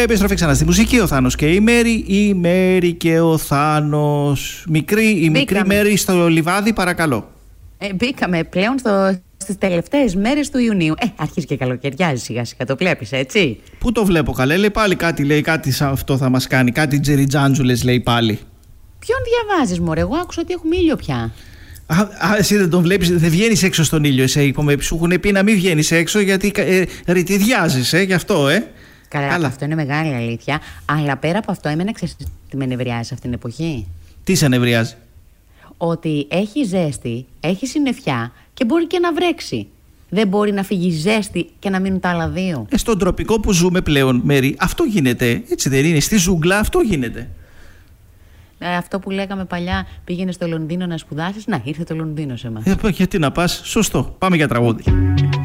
Επιστροφή ξανά στη μουσική. Ο Θάνος και η Μέρη. Η Μέρη και ο Θάνος. Η μικρή Μέρη στο λιβάδι, παρακαλώ. Μπήκαμε πλέον στις τελευταίες μέρες του Ιουνίου. Αρχίζει και καλοκαιριάζει σιγά σιγά, το βλέπεις, έτσι. Πού το βλέπω καλέ, λέει πάλι κάτι σαν αυτό θα μας κάνει. Κάτι τζεριτζάντζουλες λέει πάλι. Ποιον διαβάζεις, μωρέ? Εγώ άκουσα ότι έχουμε ήλιο πια. Εσύ δεν τον βλέπεις, δεν βγαίνεις έξω στον ήλιο. Σου έχουν πει να μην βγαίνεις έξω γιατί ρητιδιάζεις, γι' αυτό, Καλά, αυτό είναι μεγάλη αλήθεια. Αλλά πέρα από αυτό, εμένα ξέρεις τι με νευριάζει αυτήν την εποχή? Τι σε νευριάζει? Ότι έχει ζέστη, έχει συννεφιά και μπορεί και να βρέξει. Δεν μπορεί να φύγει ζέστη και να μείνουν τα άλλα δύο. Στον τροπικό που ζούμε πλέον, Μέρη, αυτό γίνεται. Έτσι δεν είναι? Στη ζούγκλα αυτό γίνεται. Αυτό που λέγαμε παλιά, πήγαινε στο Λονδίνο να σπουδάσεις. Να, ήρθε το Λονδίνο σε εμάς. Γιατί να πας, σωστό. Πάμε για τραγούδι.